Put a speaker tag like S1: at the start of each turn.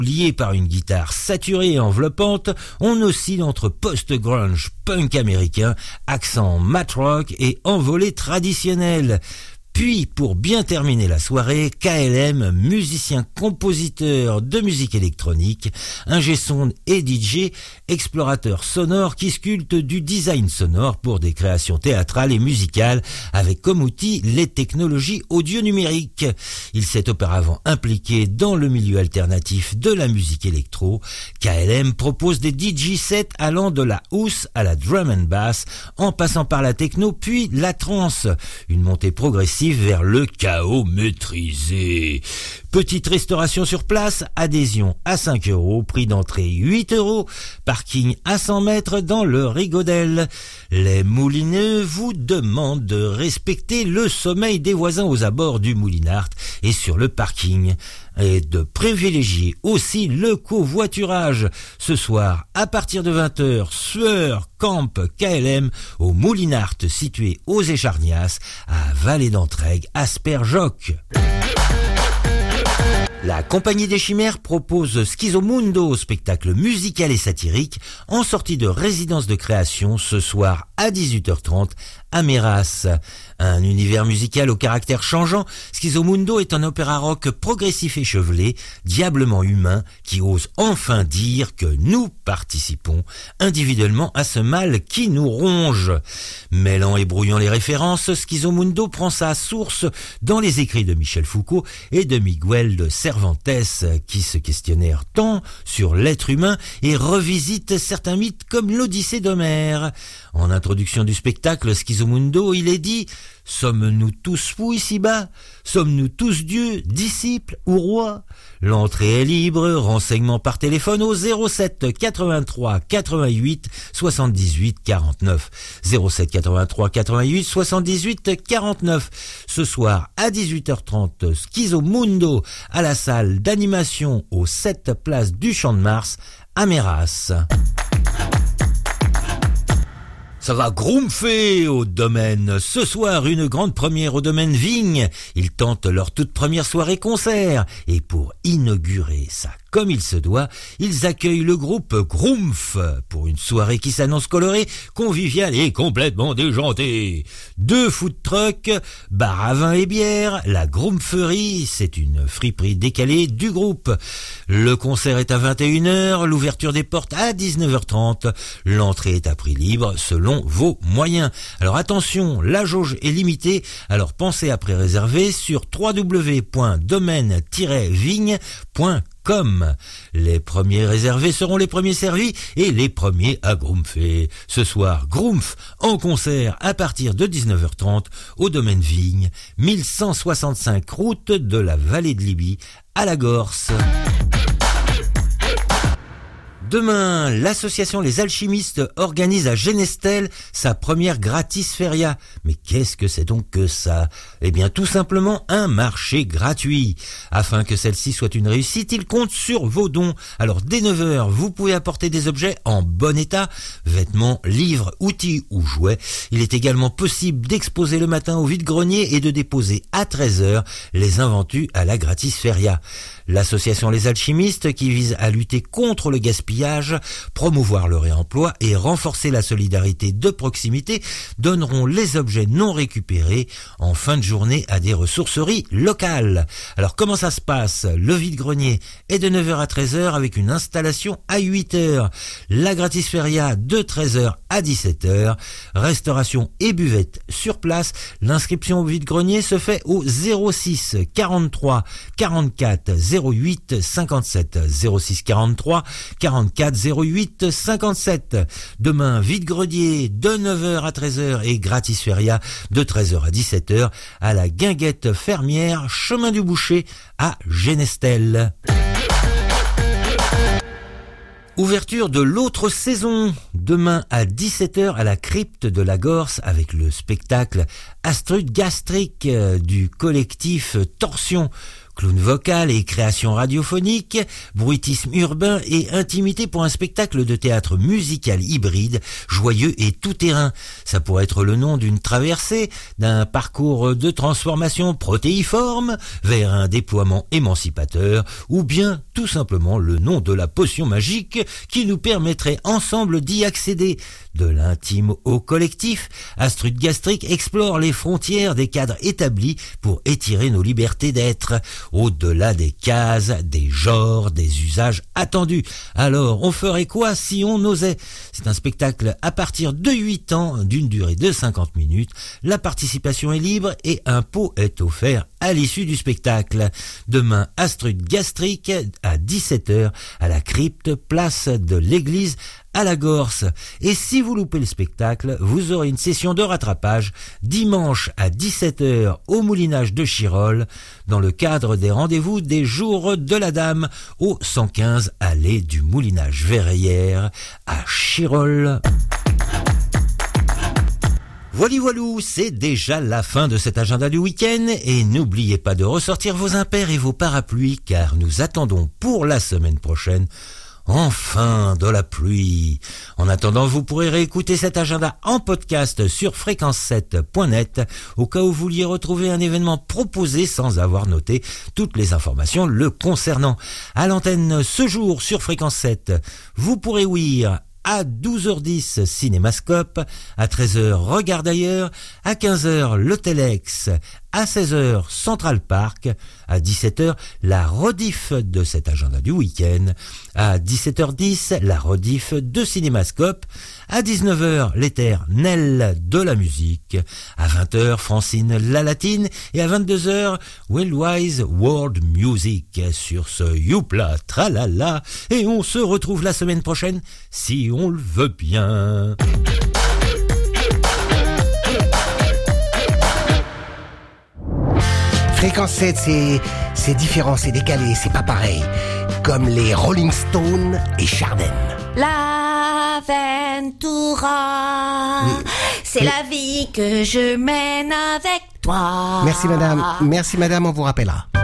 S1: Lié par une guitare saturée et enveloppante, on oscille entre post-grunge, punk américain, accent mat rock et envolée traditionnelle. Puis, pour bien terminer la soirée, KLM, musicien-compositeur de musique électronique, ingé son et DJ, explorateur sonore qui sculpte du design sonore pour des créations théâtrales et musicales avec comme outil les technologies audio-numériques. Il s'est auparavant impliqué dans le milieu alternatif de la musique électro. KLM propose des DJ sets allant de la house à la drum and bass, en passant par la techno puis la trance. Une montée progressive vers le chaos maîtrisé. Petite restauration sur place, adhésion à 5 €, prix d'entrée 8 €, parking à 100 mètres dans le Rigodel. Les moulineux vous demandent de respecter le sommeil des voisins aux abords du Moulinart et sur le parking, et de privilégier aussi le covoiturage. Ce soir, à partir de 20h, Sueur Camp KLM au Moulinart situé aux Écharnias, à Vallée d'Entraigues, Asperjoc. La Compagnie des Chimères propose Schizomundo, spectacle musical et satirique, en sortie de résidence de création ce soir à 18h30 à Méras. Un univers musical au caractère changeant, Schizomundo est un opéra rock progressif échevelé, diablement humain, qui ose enfin dire que nous participons individuellement à ce mal qui nous ronge. Mêlant et brouillant les références, Schizomundo prend sa source dans les écrits de Michel Foucault et de Miguel de Cervantes, qui se questionnèrent tant sur l'être humain et revisitent certains mythes comme l'Odyssée d'Homère. En introduction du spectacle Schizomundo, il est dit « Sommes-nous tous fous ici-bas? Sommes-nous tous dieux, disciples ou rois ?» L'entrée est libre, renseignements par téléphone au 07 83 88 78 49. 07 83 88 78 49. Ce soir à 18h30, Schizomundo à la salle d'animation au 7 place du Champ de Mars à Méras. Ça va groumfer au domaine. Ce soir, une grande première au domaine Vigne. Ils tentent leur toute première soirée concert. Et pour inaugurer ça comme il se doit, ils accueillent le groupe Groomf pour une soirée qui s'annonce colorée, conviviale et complètement déjantée. 2 food trucks, bar à vin et bière, la Groomferie, c'est une friperie décalée du groupe. Le concert est à 21h, l'ouverture des portes à 19h30. L'entrée est à prix libre selon vos moyens. Alors attention, la jauge est limitée, alors pensez à pré-réserver sur www.domaine-vigne.com. Les premiers réservés seront les premiers servis et les premiers à groomfer. Ce soir, Groomf en concert à partir de 19h30 au domaine Vigne, 1165 route de la Vallée de Libye à la Gorse. Demain, l'association Les Alchimistes organise à Genestel sa première gratis feria. Mais qu'est-ce que c'est donc que ça? Eh bien, tout simplement un marché gratuit. Afin que celle-ci soit une réussite, il compte sur vos dons. Alors, dès 9h, vous pouvez apporter des objets en bon état, vêtements, livres, outils ou jouets. Il est également possible d'exposer le matin au vide-grenier et de déposer à 13h les invendus à la gratis feria. L'association Les Alchimistes, qui vise à lutter contre le gaspillage, promouvoir le réemploi et renforcer la solidarité de proximité, donneront les objets non récupérés en fin de journée à des ressourceries locales. Alors comment ça se passe? Le vide-grenier est de 9h à 13h avec une installation à 8h. La gratis feria de 13h à 17h. Restauration et buvette sur place. L'inscription au vide-grenier se fait au 06 43 44 08 57. 06 43 44 08 57. Demain, vide-grenier de 9h à 13h et gratis feria de 13h à 17h à la Guinguette Fermière, chemin du Boucher à Genestel. Ouverture de l'autre saison, demain à 17h à la crypte de la Gorse avec le spectacle Astrud Gastrique du collectif Torsion. Clown vocal et création radiophonique, bruitisme urbain et intimité pour un spectacle de théâtre musical hybride, joyeux et tout-terrain. Ça pourrait être le nom d'une traversée, d'un parcours de transformation protéiforme vers un déploiement émancipateur, ou bien tout simplement le nom de la potion magique qui nous permettrait ensemble d'y accéder. De l'intime au collectif, Astrud Gastrique explore les frontières des cadres établis pour étirer nos libertés d'être, au-delà des cases, des genres, des usages attendus. Alors, on ferait quoi si on osait? C'est un spectacle à partir de 8 ans, d'une durée de 50 minutes. La participation est libre et un pot est offert à l'issue du spectacle. Demain, Astrud Gastrique à 17h à la crypte, place de l'église à la Gorse. Et si vous loupez le spectacle, vous aurez une session de rattrapage dimanche à 17h au Moulinage de Chirol dans le cadre des rendez-vous des Jours de la Dame au 115 allée du Moulinage Verrières à Chirol. Voilou, c'est déjà la fin de cet agenda du week-end et n'oubliez pas de ressortir vos impairs et vos parapluies car nous attendons pour la semaine prochaine enfin de la pluie. En attendant, vous pourrez réécouter cet agenda en podcast sur fréquence7.net au cas où vous vouliez retrouver un événement proposé sans avoir noté toutes les informations le concernant. À l'antenne ce jour sur Fréquence 7, vous pourrez ouïr à 12h10 Cinémascope, à 13h Regarde ailleurs, à 15h Le Telex, à 16h Central Park, à 17h la rediff de cet agenda du week-end, à 17h10 la rediff de Cinémascope, à 19h l'éternel de la musique, à 20h Francine la Latine et à 22h Wellwise World Music. Sur ce youpla tralala et on se retrouve la semaine prochaine si on le veut bien.
S2: Fréquence 7, c'est différent, c'est décalé, c'est pas pareil. Comme les Rolling Stones et Chardin.
S3: La Ventura, c'est la vie que je mène avec toi.
S2: Merci madame, on vous rappellera.